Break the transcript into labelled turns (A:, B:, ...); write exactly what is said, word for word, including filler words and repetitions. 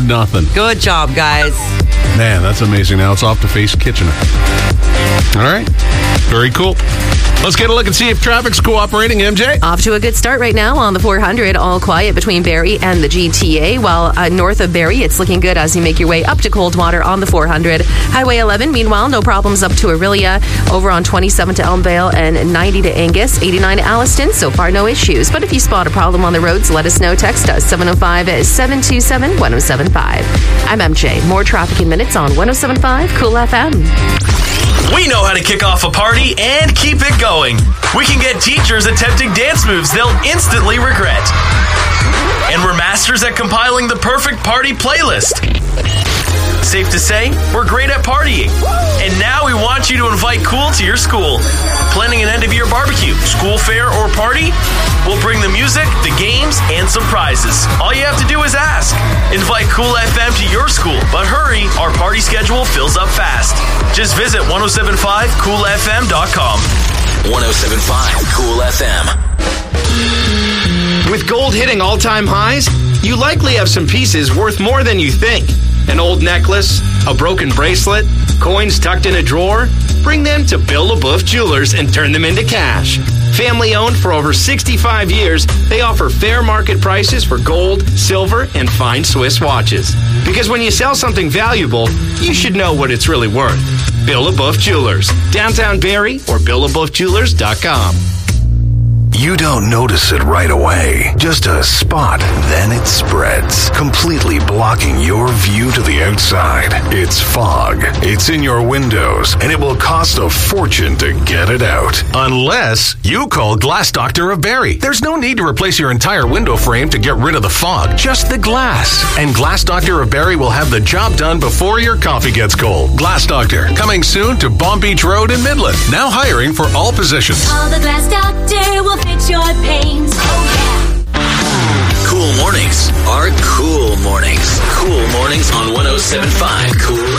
A: nothing.
B: Good job, guys.
A: Man, that's amazing. Now it's off to face Kitchener. All right. Very cool. Let's get a look and see if traffic's cooperating, M J.
C: Off to a good start right now on the four hundred. All quiet between Barrie and the G T A. While uh, north of Barrie, it's looking good as you make your way up to Coldwater on the four hundred. Highway eleven, meanwhile, no problems up to Aurelia. Over on twenty-seven to Elmvale and ninety to Angus. eighty-nine to Alliston. So far, no issues. But if you spot a problem on the roads, let us know. Text us seven oh five, seven two seven, one oh seven five. I'm M J. More traffic in minutes on one oh seven point five Cool F M.
D: We know how to kick off a party and keep it going. We can get teachers attempting dance moves they'll instantly regret. And we're masters at compiling the perfect party playlist. Safe to say, we're great at partying. And now we want you to invite Cool to your school. Planning an end-of-year barbecue, school fair, or party? We'll bring the music, the games, and some prizes. All you have to do is ask. Invite Cool F M to your school, but hurry, our party schedule fills up fast. Just visit ten seventy-five cool f m dot com.
E: ten seventy-five Cool F M.
F: With gold hitting all-time highs, you likely have some pieces worth more than you think. An old necklace, a broken bracelet, coins tucked in a drawer? Bring them to Bill LaBeouf Jewelers and turn them into cash. Family owned for over sixty-five years, they offer fair market prices for gold, silver, and fine Swiss watches. Because when you sell something valuable, you should know what it's really worth. Bill LaBeouf Jewelers, downtown Barrie, or bill labeouf jewelers dot com.
G: You don't notice it right away. Just a spot, then it spreads, completely blocking your view to the outside. It's fog. It's in your windows, and it will cost a fortune to get it out.
A: Unless you call Glass Doctor of Barrie. There's no need to replace your entire window frame to get rid of the fog, just the glass. And Glass Doctor of Barrie will have the job done before your coffee gets cold. Glass Doctor, coming soon to Bomb Beach Road in Midland. Now hiring for all positions.
H: Call the Glass Doctor, will fix your pains. Oh, yeah.
E: Cool mornings are cool mornings. Cool mornings on ten seventy-five Cool